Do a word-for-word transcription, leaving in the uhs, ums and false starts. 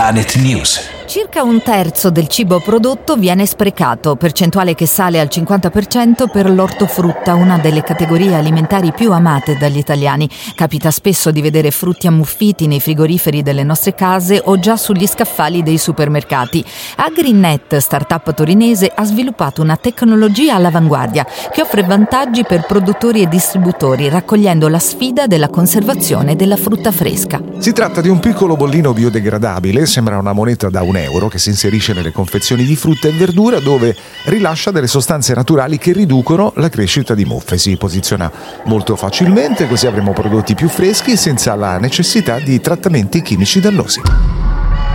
Planet News. Circa un terzo del cibo prodotto viene sprecato, percentuale che sale al cinquanta per cento per l'ortofrutta, una delle categorie alimentari più amate dagli italiani. Capita spesso di vedere frutti ammuffiti nei frigoriferi delle nostre case o già sugli scaffali dei supermercati. AgriNet, startup torinese, ha sviluppato una tecnologia all'avanguardia che offre vantaggi per produttori e distributori, raccogliendo la sfida della conservazione della frutta fresca. Si tratta di un piccolo bollino biodegradabile, sembra una moneta da un euro, che si inserisce nelle confezioni di frutta e verdura, dove rilascia delle sostanze naturali che riducono la crescita di muffe. Si posiziona molto facilmente, così avremo prodotti più freschi senza la necessità di trattamenti chimici dannosi.